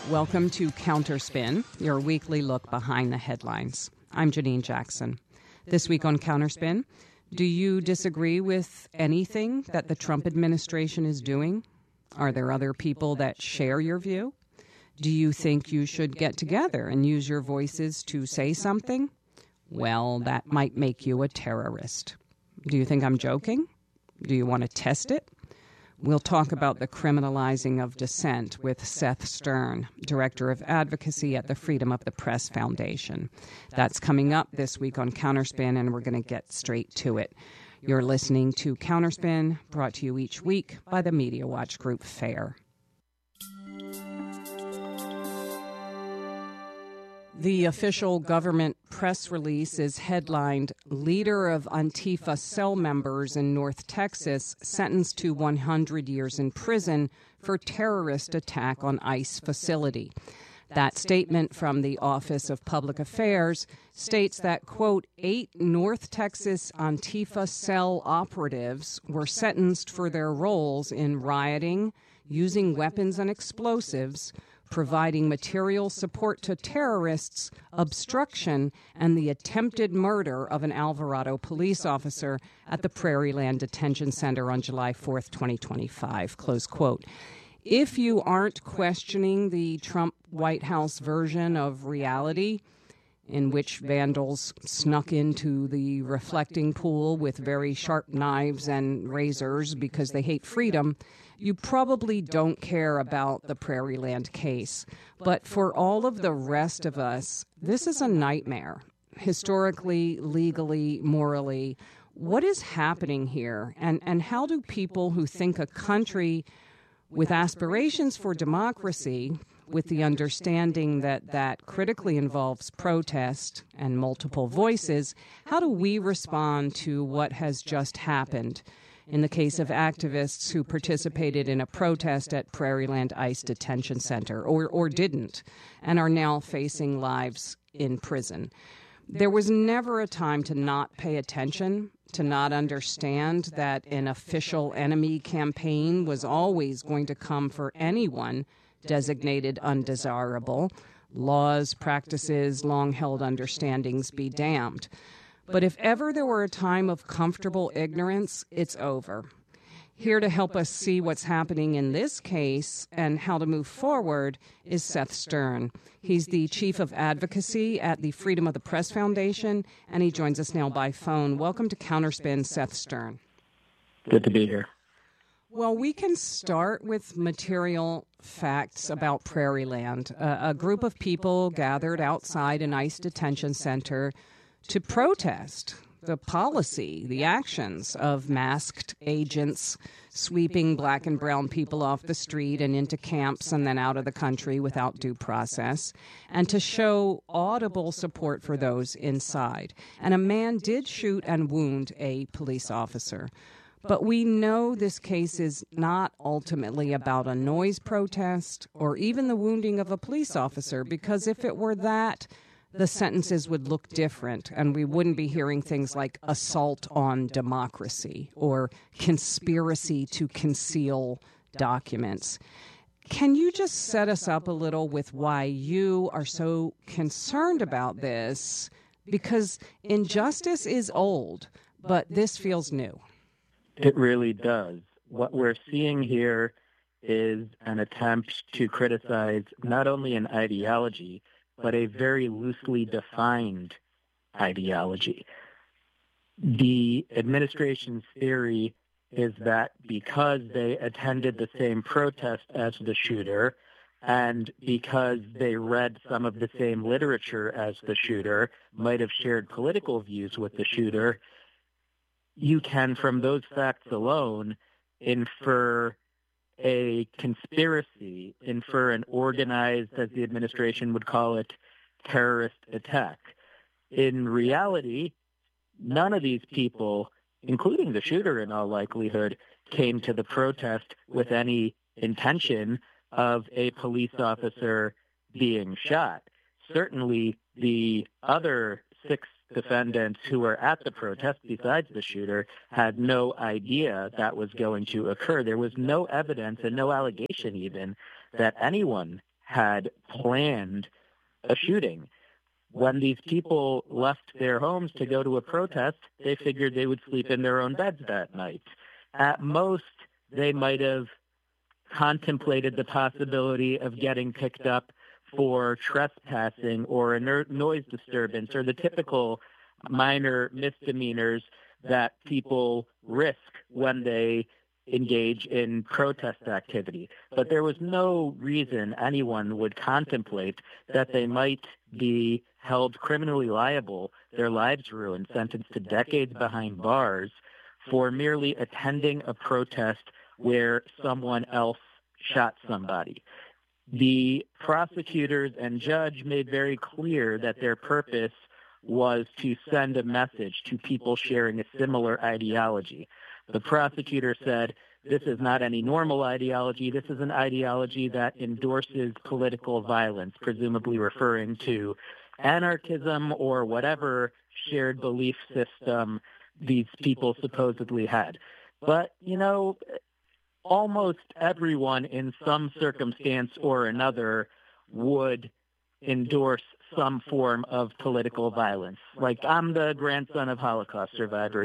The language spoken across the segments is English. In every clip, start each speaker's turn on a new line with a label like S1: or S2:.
S1: Welcome to Counterspin, your weekly look behind the headlines. I'm Janine Jackson. This week on Counterspin, do you disagree with anything that the Trump administration is doing? Are there other people that share your view? Do you think you should get together and use your voices to say something? Well, that might make you a terrorist. Do you think I'm joking? Do you want to test it? We'll talk about the criminalizing of dissent with Seth Stern, Director of Advocacy at the Freedom of the Press Foundation. That's coming up this week on Counterspin, and we're going to get straight to it. You're listening to Counterspin, brought to you each week by the Media Watch Group FAIR. The official government press release is headlined, "Leader of Antifa cell members in North Texas sentenced to 100 years in prison for terrorist attack on ICE facility." That statement from the Office of Public Affairs states that, quote, 8 North Texas Antifa cell operatives were sentenced for their roles in rioting, using weapons and explosives, providing material support to terrorists, obstruction, and the attempted murder of an Alvarado police officer at the Prairieland Detention Center on July 4th, 2025, close quote. If you aren't questioning the Trump White House version of reality, in which vandals snuck into the reflecting pool with very sharp knives and razors because they hate freedom, you probably don't care about the Prairieland case. But for all of the rest of us, this is a nightmare. Historically, legally, morally, what is happening here? And how do people who think a country with aspirations for democracy, with the understanding that that critically involves protest and multiple voices, how do we respond to what has just happened in the case of activists who participated in a protest at Prairieland ICE Detention Center or didn't and are now facing lives in prison? There was never a time to not pay attention, to not understand that an official enemy campaign was always going to come for anyone designated undesirable. Laws, practices, long-held understandings be damned. But if ever there were a time of comfortable ignorance, it's over. Here to help us see what's happening in this case and how to move forward is Seth Stern. He's the Chief of Advocacy at the Freedom of the Press Foundation, and he joins us now by phone. Welcome to Counterspin, Seth Stern.
S2: Good to be here.
S1: Well, we can start with material facts about Prairieland. A group of people gathered outside an ICE detention center to protest the policy, the actions of masked agents sweeping black and brown people off the street and into camps and then out of the country without due process, and to show audible support for those inside. And a man did shoot and wound a police officer. But we know this case is not ultimately about a noise protest or even the wounding of a police officer, because if it were that, the sentences would look different, and we wouldn't be hearing things like assault on democracy or conspiracy to conceal documents. Can you just set us up a little with why you are so concerned about this? Because injustice is old, but this feels new.
S2: It really does. What we're seeing here is an attempt to criticize not only an ideology, but a very loosely defined ideology. The administration's theory is that because they attended the same protest as the shooter and because they read some of the same literature as the shooter, might have shared political views with the shooter, you can, from those facts alone, infer a conspiracy, infer an organized, as the administration would call it, terrorist attack. In reality, none of these people, including the shooter in all likelihood, came to the protest with any intention of a police officer being shot. Certainly, the other 6 defendants who were at the protest, besides the shooter, had no idea that was going to occur. There was no evidence and no allegation even that anyone had planned a shooting. When these people left their homes to go to a protest, they figured they would sleep in their own beds that night. At most, they might have contemplated the possibility of getting picked up for trespassing or a noise disturbance or the typical minor misdemeanors that people risk when they engage in protest activity. But there was no reason anyone would contemplate that they might be held criminally liable, their lives ruined, sentenced to decades behind bars for merely attending a protest where someone else shot somebody. The prosecutors and judge made very clear that their purpose was to send a message to people sharing a similar ideology. The prosecutor said, this is not any normal ideology. This is an ideology that endorses political violence, presumably referring to anarchism or whatever shared belief system these people supposedly had. But, almost everyone in some circumstance or another would endorse some form of political violence. Like, I'm the grandson of Holocaust survivors.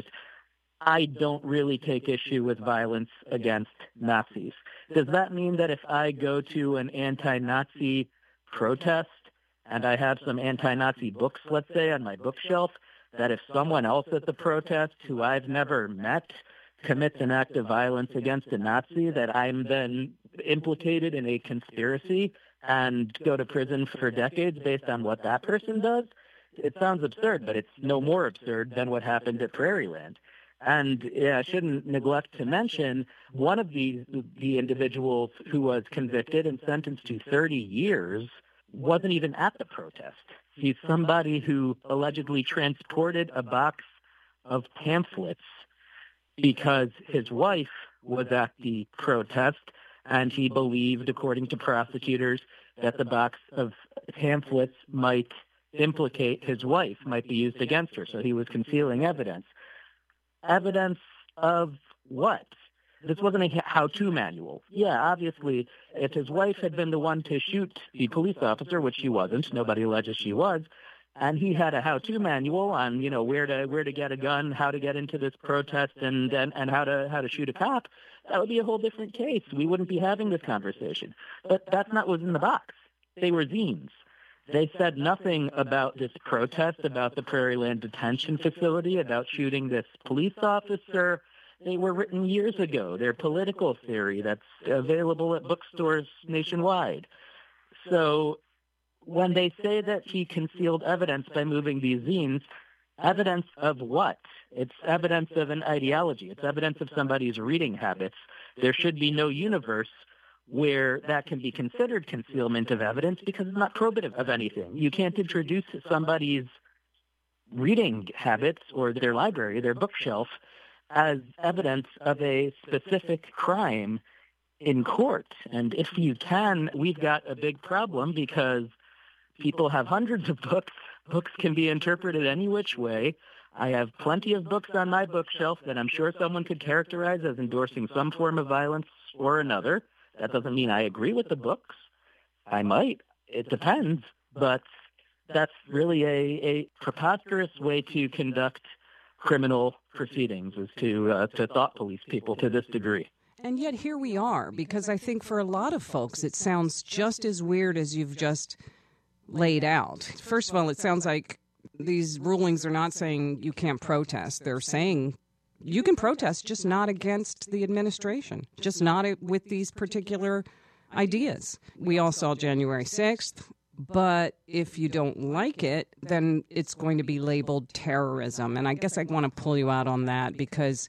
S2: I don't really take issue with violence against Nazis. Does that mean that if I go to an anti-Nazi protest and I have some anti-Nazi books, let's say, on my bookshelf, that if someone else at the protest who I've never met commits an act of violence against a Nazi, that I'm then implicated in a conspiracy and go to prison for decades based on what that person does? It sounds absurd, but it's no more absurd than what happened at Prairieland. And I shouldn't neglect to mention one of the individuals who was convicted and sentenced to 30 years wasn't even at the protest. He's somebody who allegedly transported a box of pamphlets because his wife was at the protest, and he believed, according to prosecutors, that the box of pamphlets might implicate his wife, might be used against her. So he was concealing evidence. Evidence of what? This wasn't a how-to manual. Yeah, obviously, if his wife had been the one to shoot the police officer, which she wasn't, nobody alleges she was, and he had a how-to manual on, where to get a gun, how to get into this protest, and how to shoot a cop, that would be a whole different case. We wouldn't be having this conversation. But that's not what was in the box. They were zines. They said nothing about this protest, about the Prairieland detention facility, about shooting this police officer. They were written years ago. They're political theory that's available at bookstores nationwide. So when they say that he concealed evidence by moving these zines, evidence of what? It's evidence of an ideology. It's evidence of somebody's reading habits. There should be no universe where that can be considered concealment of evidence because it's not probative of anything. You can't introduce somebody's reading habits or their library, their bookshelf, as evidence of a specific crime in court. And if you can, we've got a big problem because people have hundreds of books. Books can be interpreted any which way. I have plenty of books on my bookshelf that I'm sure someone could characterize as endorsing some form of violence or another. That doesn't mean I agree with the books. I might. It depends. But that's really a preposterous way to conduct criminal proceedings, is to thought police people to this degree.
S1: And yet here we are, because I think for a lot of folks it sounds just as weird as you've just laid out. First of all, it sounds like these rulings are not saying you can't protest. They're saying you can protest, just not against the administration, just not with these particular ideas. We all saw January 6th, but if you don't like it, then it's going to be labeled terrorism. And I guess I want to pull you out on that because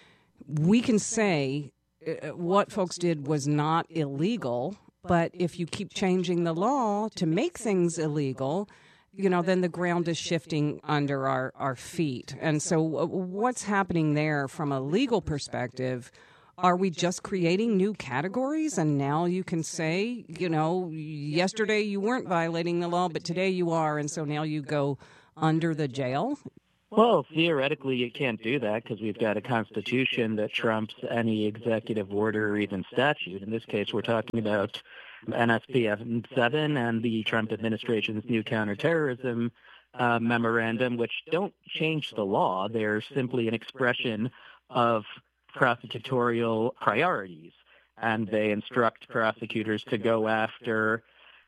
S1: we can say what folks did was not illegal, but if you keep changing the law to make things illegal, then the ground is shifting under our feet. And so what's happening there from a legal perspective? Are we just creating new categories? And now you can say, yesterday you weren't violating the law, but today you are. And so now you go under the jail?
S2: Well, theoretically, you can't do that because we've got a constitution that trumps any executive order or even statute. In this case, we're talking about NSP 7 and the Trump administration's new counterterrorism memorandum, which don't change the law. They're simply an expression of prosecutorial priorities, and they instruct prosecutors to go after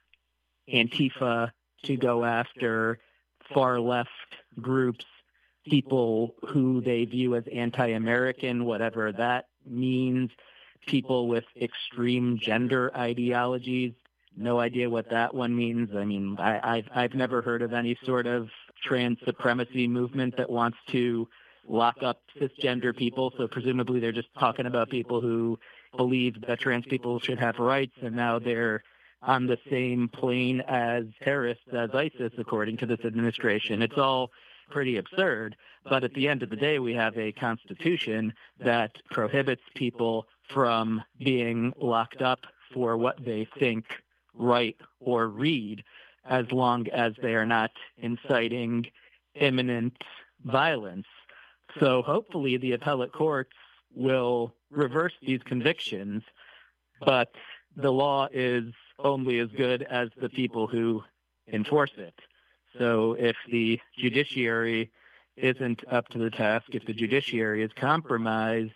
S2: Antifa, to go after far-left groups, people who they view as anti-American, whatever that means, people with extreme gender ideologies. No idea what that one means. I mean, I've never heard of any sort of trans supremacy movement that wants to lock up cisgender people, so presumably they're just talking about people who believe that trans people should have rights, and now they're on the same plane as terrorists, as ISIS, according to this administration. It's all pretty absurd, but at the end of the day, we have a constitution that prohibits people from being locked up for what they think, write, or read, as long as they are not inciting imminent violence. So hopefully the appellate courts will reverse these convictions, but the law is only as good as the people who enforce it. So if the judiciary isn't up to the task, if the judiciary is compromised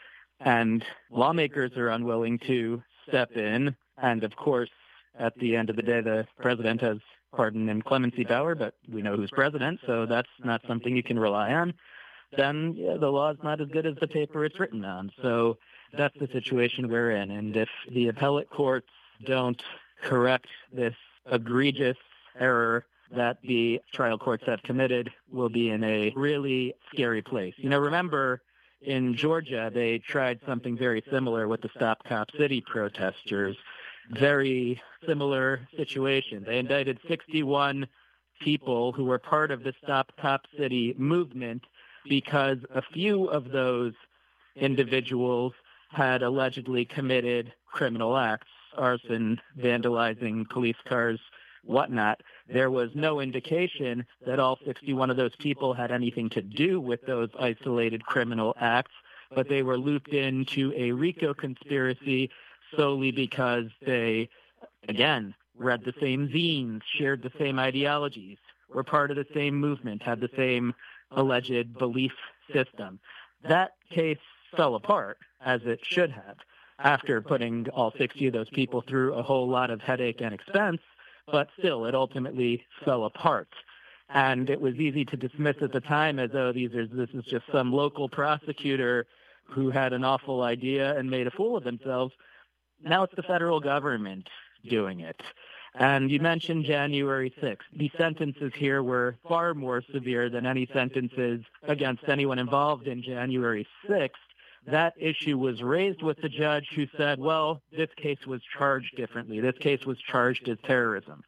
S2: and lawmakers are unwilling to step in, and of course, at the end of the day, the president has pardon and clemency power, but we know who's president, so that's not something you can rely on, then the law is not as good as the paper it's written on. So that's the situation we're in. And if the appellate courts don't correct this egregious error that the trial courts have committed, we'll be in a really scary place. You know, remember in Georgia, they tried something very similar with the Stop Cop City protesters. Very similar situation. They indicted 61 people who were part of the Stop Cop City movement because a few of those individuals had allegedly committed criminal acts, arson, vandalizing police cars, whatnot. There was no indication that all 61 of those people had anything to do with those isolated criminal acts, but they were looped into a RICO conspiracy solely because they, again, read the same zines, shared the same ideologies, were part of the same movement, had the same alleged belief system. That case fell apart, as it should have, after putting all 60 of those people through a whole lot of headache and expense, but still, it ultimately fell apart. And it was easy to dismiss at the time as, oh, this is just some local prosecutor who had an awful idea and made a fool of themselves. Now it's the federal government doing it. And you mentioned January 6th. The sentences here were far more severe than any sentences against anyone involved in January 6th. That issue was raised with the judge who said, well, this case was charged differently. This case was charged as terrorism.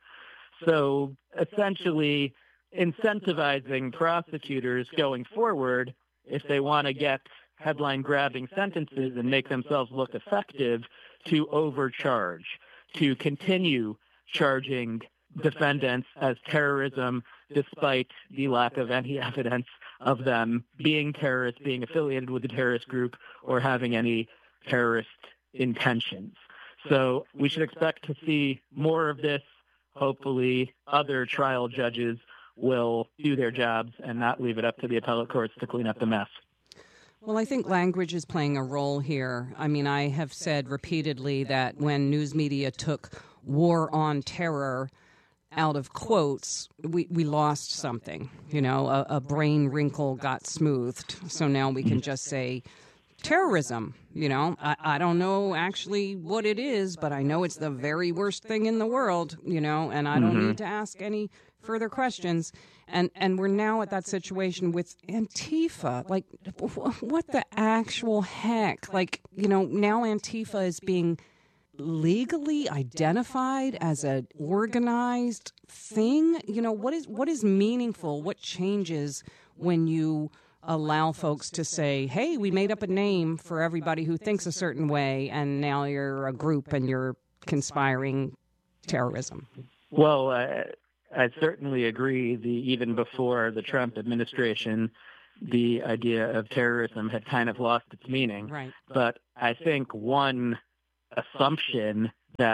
S2: So essentially incentivizing prosecutors going forward, if they want to get headline-grabbing sentences and make themselves look effective, to overcharge, to continue charging defendants as terrorism despite the lack of any evidence of them being terrorists, being affiliated with a terrorist group, or having any terrorist intentions. So we should expect to see more of this. Hopefully other trial judges will do their jobs and not leave it up to the appellate courts to clean up the mess.
S1: Well, I think language is playing a role here. I mean, I have said repeatedly that when news media took war on terror out of quotes, we lost something. You know, a brain wrinkle got smoothed. So now we can just say terrorism. You know, I don't know actually what it is, but I know it's the very worst thing in the world, you know, and I don't need to ask any further questions. And we're now at that situation with Antifa. Like, what the actual heck? Like, you know, now Antifa is being legally identified as an organized thing. You know, what is meaningful? What changes when you allow folks to say, hey, we made up a name for everybody who thinks a certain way, and now you're a group and you're conspiring terrorism?
S2: Well, I certainly agree. Even before the Trump administration, the idea of terrorism had kind of lost its meaning.
S1: Right.
S2: But I think one assumption that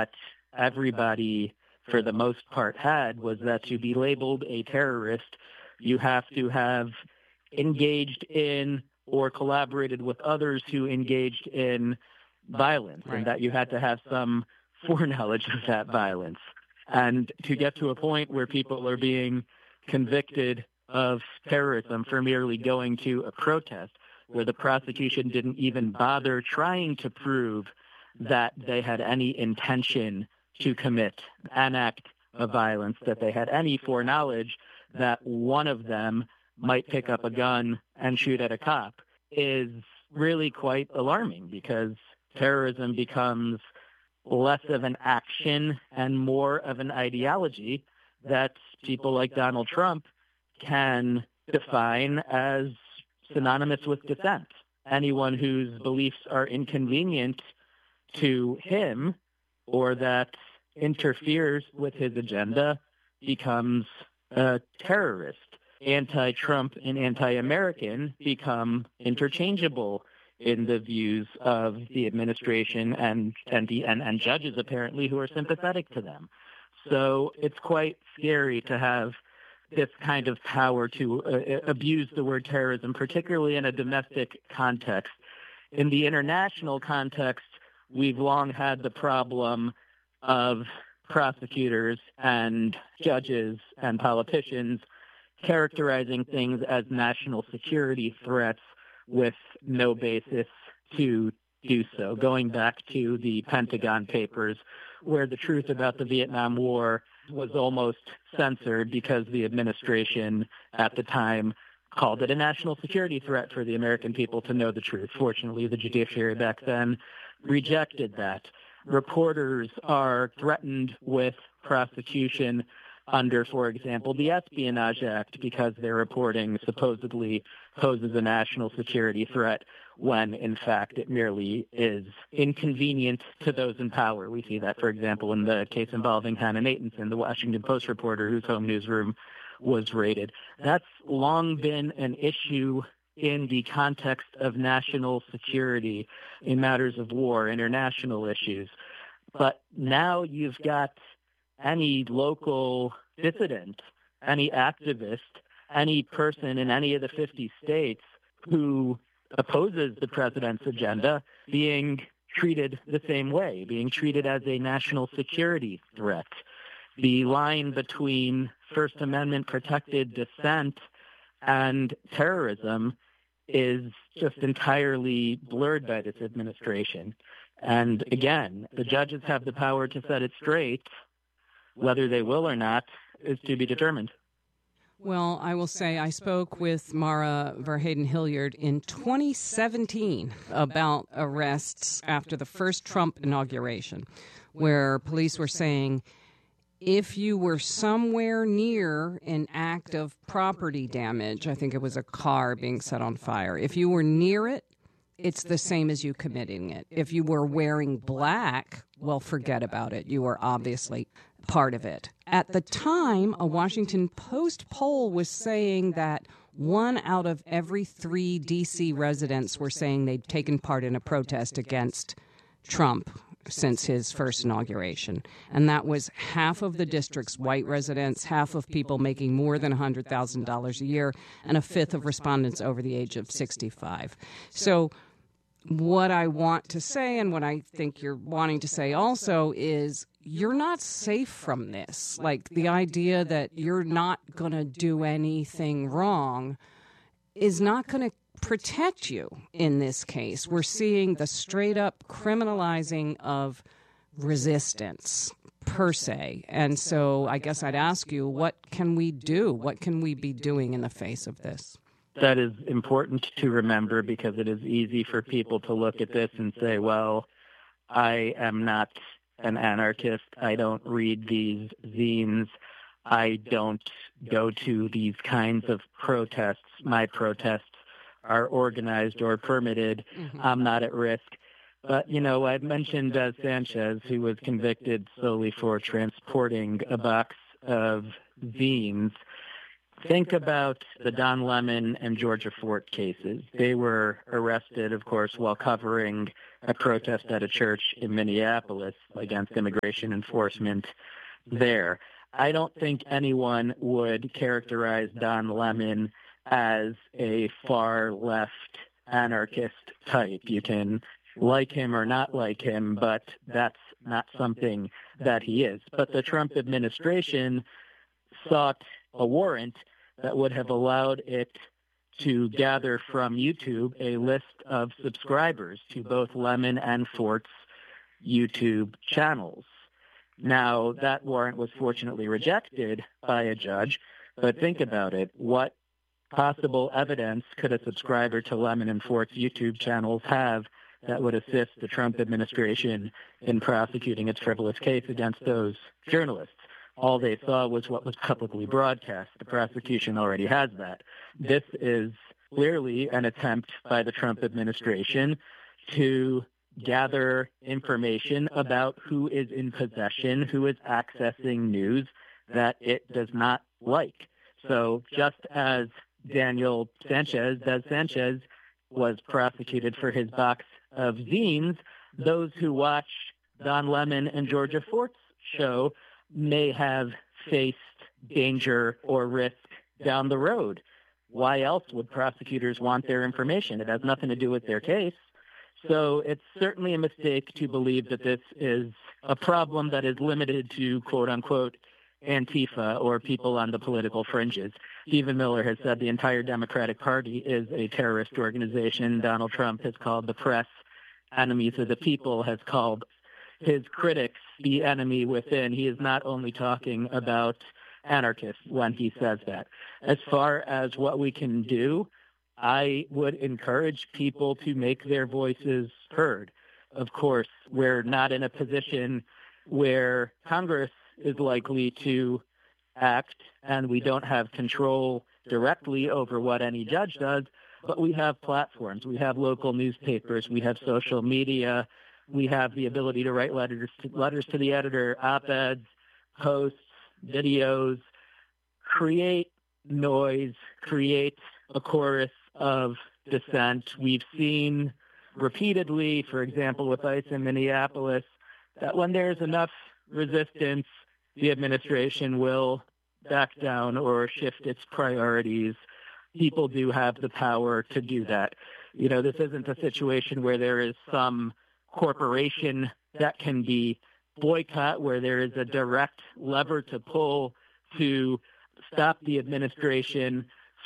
S2: everybody, for the most part, had was that to be labeled a terrorist, you have to have engaged in or collaborated with others who engaged in violence,
S1: Right.
S2: and that you had to have some foreknowledge of that violence. And to get to a point where people are being convicted of terrorism for merely going to a protest, where the prosecution didn't even bother trying to prove that they had any intention to commit an act of violence, that they had any foreknowledge that one of them might pick up a gun and shoot at a cop, is really quite alarming, because terrorism becomes less of an action and more of an ideology that people like Donald Trump can define as synonymous with dissent. Anyone whose beliefs are inconvenient to him or that interferes with his agenda becomes a terrorist. Anti-Trump and anti-American become interchangeable in the views of the administration and judges, apparently, who are sympathetic to them. So it's quite scary to have this kind of power to abuse the word terrorism, particularly in a domestic context. In the international context, we've long had the problem of prosecutors and judges and politicians characterizing things as national security threats with no basis to do so, going back to the Pentagon Papers, where the truth about the Vietnam War was almost censored because the administration at the time called it a national security threat for the American people to know the truth. Fortunately, the judiciary back then rejected that. Reporters are threatened with prosecution under, for example, the Espionage Act, because their reporting supposedly poses a national security threat when, in fact, it merely is inconvenient to those in power. We see that, for example, in the case involving Hannah Nathanson, the Washington Post reporter whose home newsroom was raided. That's long been an issue in the context of national security in matters of war, international issues. But now you've got any local dissident, any activist, any person in any of the 50 states who opposes the president's agenda being treated the same way, being treated as a national security threat. The line between First Amendment protected dissent and terrorism is just entirely blurred by this administration. And again, the judges have the power to set it straight. Whether they will or not is to be determined.
S1: Well, I will say I spoke with Mara Verheyden-Hilliard in 2017 about arrests after the first Trump inauguration, where police were saying if you were somewhere near an act of property damage, I think it was a car being set on fire, if you were near it, it's the same as you committing it. If you were wearing black, well, forget about it. You were obviously part of it. At the time, a Washington Post poll was saying that 1 out of every 3 D.C. residents were saying they'd taken part in a protest against Trump since his first inauguration. And that was half of the district's white residents, half of people making more than $100,000 a year, and a fifth of respondents over the age of 65. So what I want to say, and what I think you're wanting to say also, is you're not safe from this. Like, the idea that you're not going to do anything wrong is not going to protect you in this case. We're seeing the straight-up criminalizing of resistance, per se. And so I guess I'd ask you, what can we do? What can we be doing in the face of this?
S2: That is important to remember, because it is easy for people to look at this and say, well, I am not an anarchist. I don't read these zines. I don't go to these kinds of protests. My protests are organized or permitted. Mm-hmm. I'm not at risk. But, I've mentioned Sanchez, who was convicted solely for transporting a box of zines. Think about the Don Lemon and Georgia Fort cases. They were arrested, of course, while covering a protest at a church in Minneapolis against immigration enforcement there. I don't think anyone would characterize Don Lemon as a far left anarchist type. You can like him or not like him, but that's not something that he is. But the Trump administration sought a warrant that would have allowed it to gather from YouTube a list of subscribers to both Lemon and Fort's YouTube channels. Now, that warrant was fortunately rejected by a judge, but think about it. What possible evidence could a subscriber to Lemon and Fort's YouTube channels have that would assist the Trump administration in prosecuting its frivolous case against those journalists? All they saw was what was publicly broadcast. The prosecution already has that. This is clearly an attempt by the Trump administration to gather information about who is in possession, who is accessing news that it does not like. So just as Des Sanchez was prosecuted for his box of zines, those who watch Don Lemon and Georgia Fort's show may have faced danger or risk down the road. Why else would prosecutors want their information? It has nothing to do with their case. So it's certainly a mistake to believe that this is a problem that is limited to, quote unquote, Antifa or people on the political fringes. Stephen Miller has said the entire Democratic Party is a terrorist organization. Donald Trump has called the press enemies of the people, has called his critics the enemy within. He is not only talking about anarchists when he says that. As far as what we can do, I would encourage people to make their voices heard. Of course, we're not in a position where Congress is likely to act, and we don't have control directly over what any judge does, but we have platforms. We have local newspapers. We have social media. We have the ability to write letters to the editor, op-eds, posts, videos, create noise, create a chorus of dissent. We've seen repeatedly, for example, with ICE in Minneapolis, that when there's enough resistance, the administration will back down or shift its priorities. People do have the power to do that. You know, this isn't a situation where there is some corporation that can be boycott, where there is a direct lever to pull to stop the administration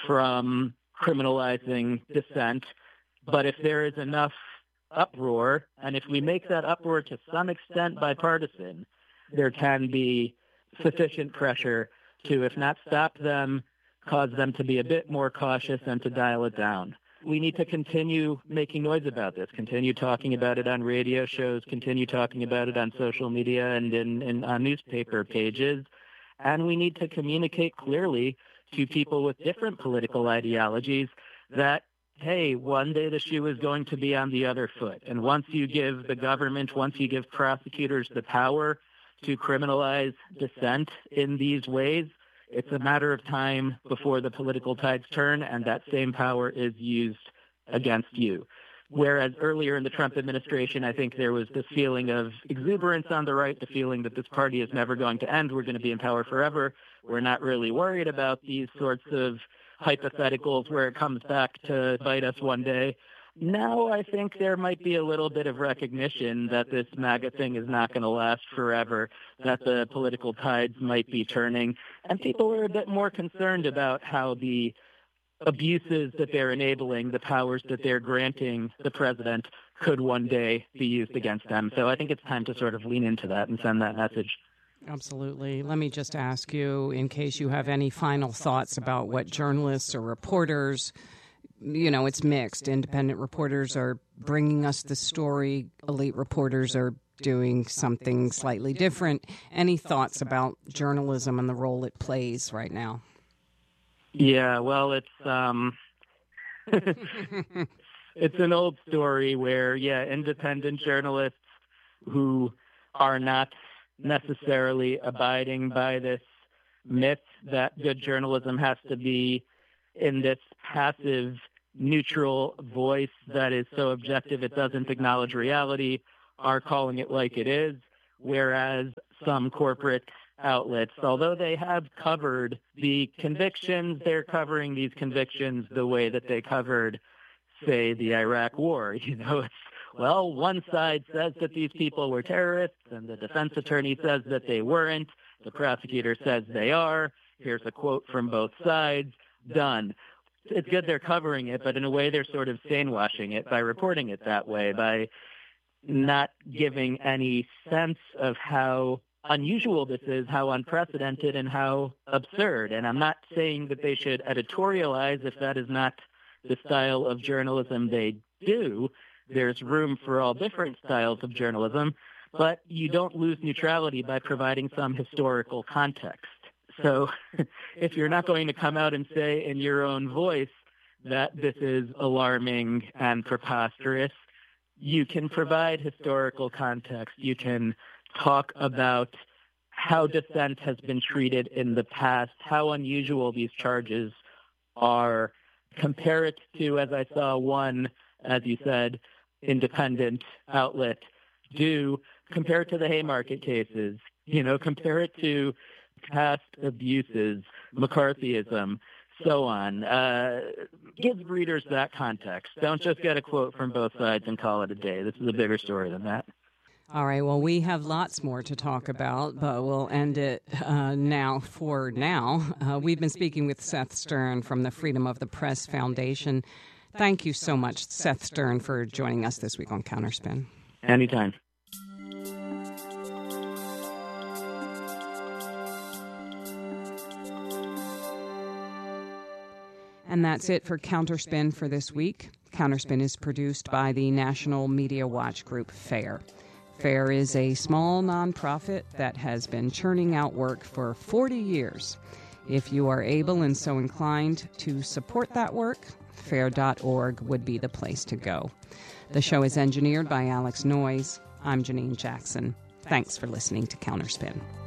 S2: from criminalizing dissent. But if there is enough uproar, and if we make that uproar to some extent bipartisan, there can be sufficient pressure to, if not stop them, cause them to be a bit more cautious and to dial it down. We need to continue making noise about this, continue talking about it on radio shows, continue talking about it on social media and on newspaper pages. And we need to communicate clearly to people with different political ideologies that, hey, one day the shoe is going to be on the other foot. And once you give the government, once you give prosecutors the power to criminalize dissent in these ways, it's a matter of time before the political tides turn and that same power is used against you. Whereas earlier in the Trump administration, I think there was this feeling of exuberance on the right, the feeling that this party is never going to end. We're going to be in power forever. We're not really worried about these sorts of hypotheticals where it comes back to bite us one day. Now I think there might be a little bit of recognition that this MAGA thing is not going to last forever, that the political tides might be turning, and people are a bit more concerned about how the abuses that they're enabling, the powers that they're granting the president, could one day be used against them. So I think it's time to sort of lean into that and send that message.
S1: Absolutely. Let me just ask you, in case you have any final thoughts about what journalists or reporters, you know, it's mixed. Independent reporters are bringing us the story. Elite reporters are doing something slightly different. Any thoughts about journalism and the role it plays right now?
S2: Yeah, well, it's it's an old story where, independent journalists who are not necessarily abiding by this myth that good journalism has to be in this passive neutral voice that is so objective it doesn't acknowledge reality are calling it like it is, whereas some corporate outlets, although they have covered the convictions, they're covering these convictions the way that they covered, say, the Iraq War. Well, one side says that these people were terrorists, and the defense attorney says that they weren't. The prosecutor says they are. Here's a quote from both sides. Done. It's good they're covering it, but in a way they're sort of stain-washing it by reporting it that way, by not giving any sense of how unusual this is, how unprecedented, and how absurd. And I'm not saying that they should editorialize if that is not the style of journalism they do. There's room for all different styles of journalism, but you don't lose neutrality by providing some historical context. So if you're not going to come out and say in your own voice that this is alarming and preposterous, you can provide historical context. You can talk about how dissent has been treated in the past, how unusual these charges are. Compare it to, as I saw one, as you said, independent outlet do. Compare it to the Haymarket cases. Compare it to past abuses, McCarthyism, so on. Give readers that context. Don't just get a quote from both sides and call it a day. This is a bigger story than that.
S1: All right, well, we have lots more to talk about, but we'll end it now. We've been speaking with Seth Stern from the Freedom of the Press Foundation. Thank you so much, Seth Stern, for joining us this week on Counterspin.
S2: Anytime.
S1: And that's it for Counterspin for this week. Counterspin is produced by the National Media Watch group, FAIR. FAIR is a small nonprofit that has been churning out work for 40 years. If you are able and so inclined to support that work, FAIR.org would be the place to go. The show is engineered by Alex Noyes. I'm Janine Jackson. Thanks for listening to Counterspin.